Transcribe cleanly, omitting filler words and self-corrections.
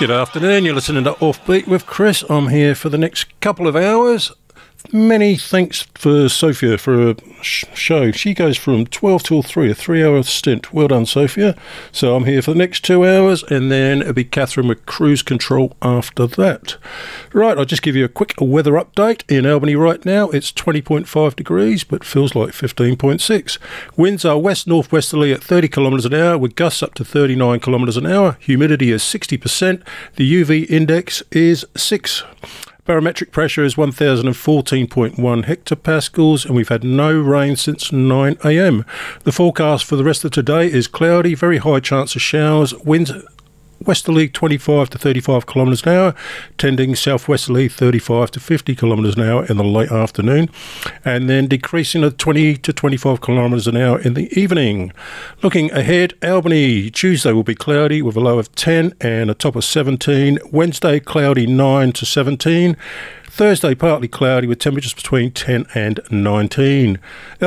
Good afternoon, you're listening to Offbeat with Chris. I'm here for the next couple of hours. Many thanks for Sophia for a show. She goes from 12 till 3, a 3-hour stint. Well done, Sophia. So I'm here for the next 2 hours, and then it'll be Catherine with Cruise Control after that. Right, I'll just give you a quick weather update. In Albany right now, it's 20.5 degrees, but feels like 15.6. Winds are west-northwesterly at 30 kilometres an hour, with gusts up to 39 kilometres an hour. Humidity is 60%. The UV index is 6. Barometric pressure is 1,014.1 hectopascals, and we've had no rain since 9 a.m. The forecast for the rest of today is cloudy, very high chance of showers, winds westerly 25 to 35 kilometres an hour, tending southwesterly 35 to 50 kilometres an hour in the late afternoon, and then decreasing to 20 to 25 kilometres an hour in the evening. Looking ahead, Albany, Tuesday will be cloudy with a low of 10 and a top of 17. Wednesday, cloudy 9 to 17. Thursday, partly cloudy with temperatures between 10 and 19.